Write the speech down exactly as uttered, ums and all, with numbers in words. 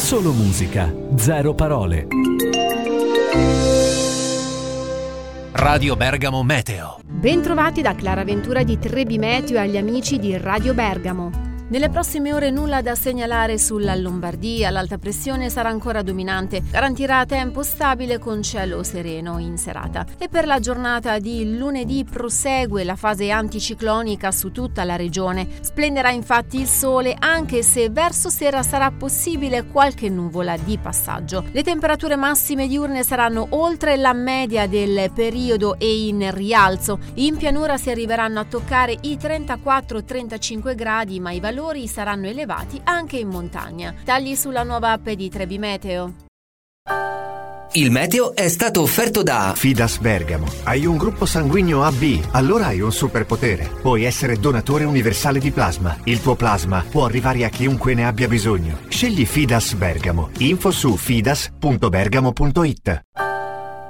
Solo musica, zero parole. Radio Bergamo Meteo. Bentrovati da Clara Ventura di Trebi Meteo e agli amici di Radio Bergamo. Nelle prossime ore nulla da segnalare sulla Lombardia, l'alta pressione sarà ancora dominante, garantirà tempo stabile con cielo sereno in serata. E per la giornata di lunedì prosegue la fase anticiclonica su tutta la regione. Splenderà infatti il sole, anche se verso sera sarà possibile qualche nuvola di passaggio. Le temperature massime diurne saranno oltre la media del periodo e in rialzo. In pianura si arriveranno a toccare i trentaquattro trentacinque gradi, ma i valori saranno elevati anche in montagna. Tagli sulla nuova app di Trebi Meteo. Il meteo è stato offerto da Fidas Bergamo. Hai un gruppo sanguigno A B, allora hai un superpotere. Puoi essere donatore universale di plasma. Il tuo plasma può arrivare a chiunque ne abbia bisogno. Scegli Fidas Bergamo. Info su fidas punto bergamo punto it.